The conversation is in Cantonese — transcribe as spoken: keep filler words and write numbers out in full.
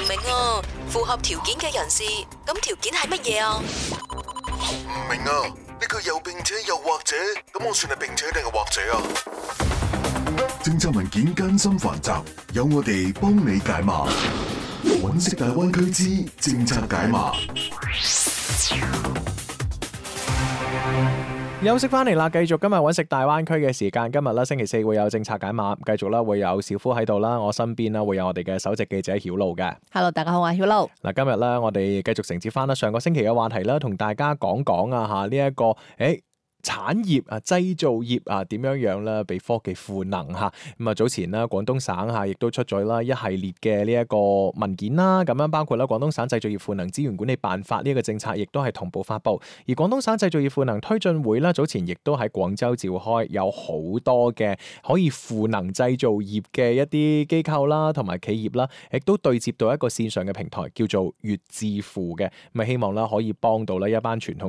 明啊，符合條件嘅人士，咁條件係乜嘢啊？ 唔明啊，呢句又並且又或者，咁我算係並且定係或者啊？政策文件艱辛繁雜，有我哋幫你解碼。揾食大灣區之政策解碼。 休息翻嚟啦，繼續今日揾食大灣區嘅時間。今日咧星期四會有政策解碼，繼續咧會有小夫喺度啦。我身邊咧會有我哋嘅首席記者曉露嘅。 Hello， 大家好，我係曉露。 嗱，今日咧我哋繼續承接翻啦上個星期嘅話題啦，同大家講講啊吓呢一個誒。產業啊，製造業啊，點樣樣咧？俾科技賦能嚇。咁啊，早前啦，廣東省嚇亦都出咗啦一系列嘅呢一個文件啦。咁樣包括啦，廣東省製造業賦能資源管理辦法呢一個政策，亦都係同步發布。而廣東省製造業賦能推進會啦，早前亦都喺廣州召開，有好多嘅可以賦能製造業嘅一啲機構啦，同埋企業啦，亦都對接到一個線上嘅平台，叫做粵智庫嘅。咁啊，希望啦可以幫到呢一班傳統